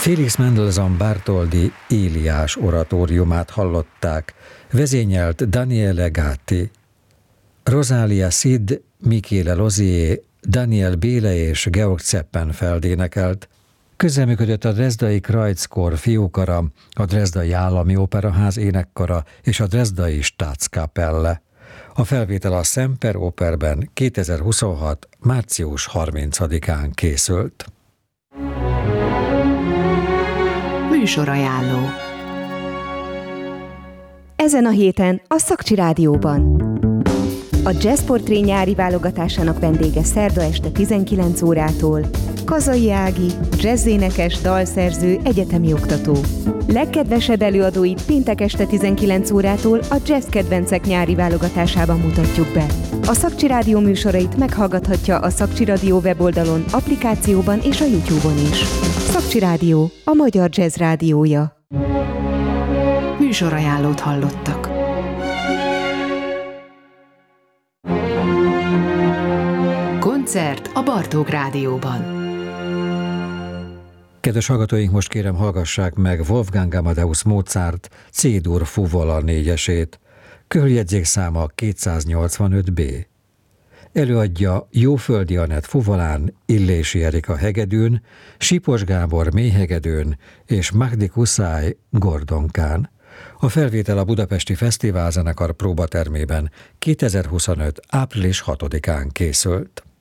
Félix Mendelssohn Bartholdy Éliás oratóriumát hallották, vezényelt Daniele Gatti. Rosalia Cid, Michele Lozier, Daniel Béle és Georg Zeppenfeld énekelt. Közreműködött a Dresdai Kreuzchor fiúkara, a Dresdai Állami Operaház énekkara és a Dresdai Staatskapelle. A felvétel a Semper Operben 2026. március 30-án készült. Műsorajánló. Ezen a héten a Szakcsi Rádióban. A Jazzportré nyári válogatásának vendége szerda este 19 órától Kazai Ági, jazzénekes, dalszerző, egyetemi oktató. Legkedvesebb előadóit péntek este 19 órától a Jazz Kedvencek nyári válogatásában mutatjuk be. A Szakcsi Rádió műsorait meghallgathatja a Szakcsi Rádió weboldalon, applikációban és a YouTube-on is. Szakcsi Rádió, a magyar jazz rádiója. Műsorajánlót hallottak. Koncert a Bartók Rádióban. Kedves hallgatóink, most kérem hallgassák meg Wolfgang Amadeus Mozart C-dur fuvola 4-esét. Körjegyzékszáma 285B. Előadja Jóföldi Anett fuvolán, Illési Erika hegedűn, Sipos Gábor mélyhegedűn és Magdi Kuszály gordonkán. A felvétel a Budapesti Fesztiválzenekar próbatermében 2025. április 6-án készült.